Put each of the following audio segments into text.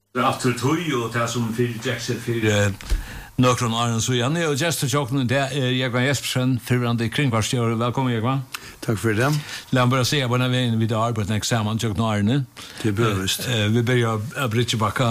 After tøy og det som fyrir Jackson fyrir nokron åren så igjen. Og gestor tjokken det Jekvan Jespersen, fyrrande kringvarstjører. Velkommen, Jekvan. Takk for det. La meg bare se på når vi er vid arbeid nek sammen tjokken årene. Det bør visst. Vi begynner å brytje bakka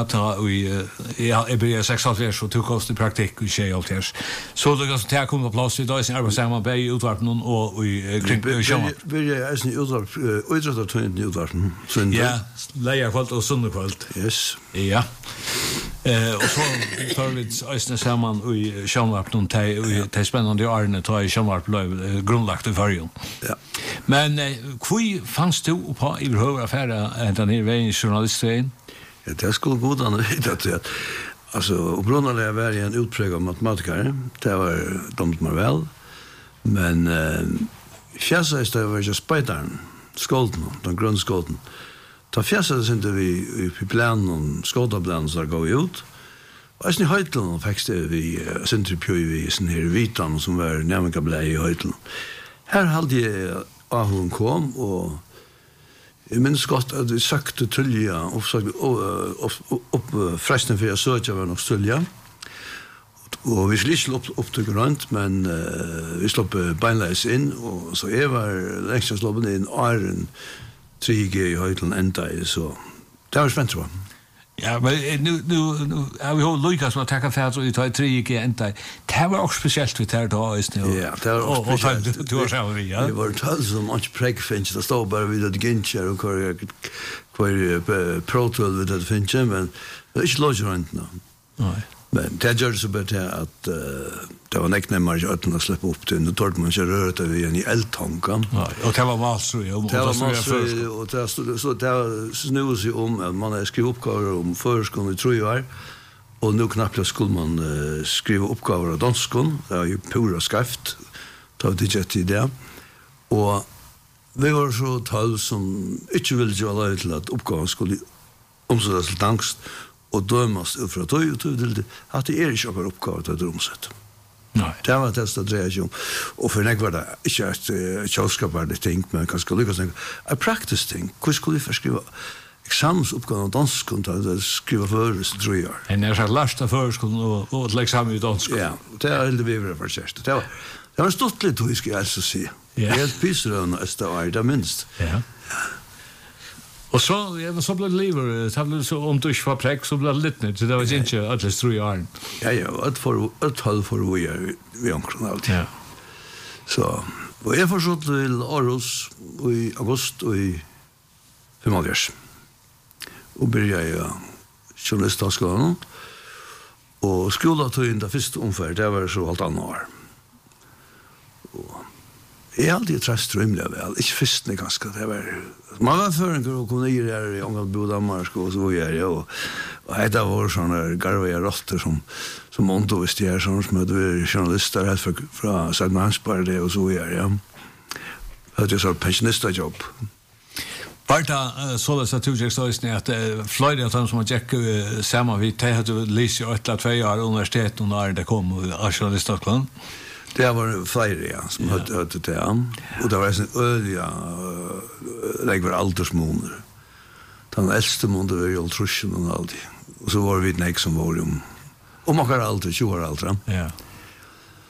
jeg begynner 6,5 og tog oss til praktikk i 6,5. Så det kan ta komme på plass i dag sin arbeid sammen bei i utvarpen og i kringvarstjører. Vi begynner eisen i utvarpen, utrettartøyen i utvarpen. Ja, leierkvalt og sundekvalt. Yes. Ja. Og så tar vi eisne sammen i Sjønvarpen til spennende årene tar i Sjønvarpen grunnlagt i fargen. Ja. Men hvor fanns du på i behøver affære denne veien i journalistveien? Ja, det skulle god an vite at altså, opprinnelig var jeg en utpreget matematiker, det var dumt meg vel, men fjæsest det var ikke speideren, skolden, den grunnskolden. Da fjæsest det vi i planen om skoldaplanen som går ut, og jeg i Høytland fikk det vi Sintripjøy vi sånn her Vitan som var nærmengablei i Høytland. Her hadde jeg Ahun kom, og jeg minns godt at vi søkte Tullia, opp fresten for jeg søkte var nok Tullia, og vi skulle ikke opp til grønt, men vi slopp beinleis inn, og så jeg var lengst jeg slopp inn åren 3G i Høytland enda, så det var spent, tror jeg. Ja, men nu har vi jo Lukas som har takket fært og tar 3G enda. Det var også spesielt vi tar da, ja, det var også spesielt. Og du har selv vi, ja? Det var tall som ikke pregfinns, det stod bare vid at gynnkjer og hver protol vid at finnkjer, men det er ikke lågjørent nå. Nei. Men det gjør det så bare til at det var nekk nemmere ikke øtten å slippe opp til, nå tålte man ikke røret det vi i eldtanken. Og det var malsrøy, og det var malsrøy, og det var snuet seg om at man skriver oppgaver om førskolen i 3 år, og nå knapt skulle man skrive oppgaver av danskon, det var jo pura skreft, det var ikke til det, og vi var så tall som ikke ville gjøre lov til at oppgaven skulle omsettes til dansk, og dømast ut fra tøy og tøy at det ikke akkurat oppgave til et romsett. Nei. Det var det som dreier seg om. Og for meg var det ikke et kjølskaparlig ting, men kanskje lykkes tenke, a practice ting. Hvor skulle vi forskrive eksamensoppgaven av danskon til å skrive føres 3 år? En sagt lærst av føreskolen og til eksamen i danskon. Ja, det er heldig vi var forskjert. Det var en stort litt, skal jeg altså si. Helt pisrøvende det er minst. Ja. Og så ble det livet, så om du ikke var prekk, så ble det litt nytt, så det var ikke alle 3 år. Ja, et halv for vi er omkring alltid. Ja. Så, og jeg forstått til Aarhus i august og i 5. Og begynte jeg journalistskolen, og skoletøyen det første omferd, det var så alt annet år. Og jeg har alltid trest rymlig vel, ikke fyrstene ganske, det var mange føringer og konier her i Ångal Bo Danmark og så var jeg, og et av våre sånne garvige rotter som Monto visst jeg, sånn som hadde vært journalister helt fra Salmansberg og så var jeg, ja. Hadde jeg sånn pensjonisterjobb. Barta så det så tog at flere av dem som har tjekket sammen, vi hadde lyst i 8 eller 2 år universitet når det kom av journalisterklan. Det var flere, ja, som hadde det, ja. Og det var en øye, det var aldersmåner. Den eldste måneder var jo trusjen og alltid. Og så var vi nek som var om akkurat alder, 20 år alder. Ja.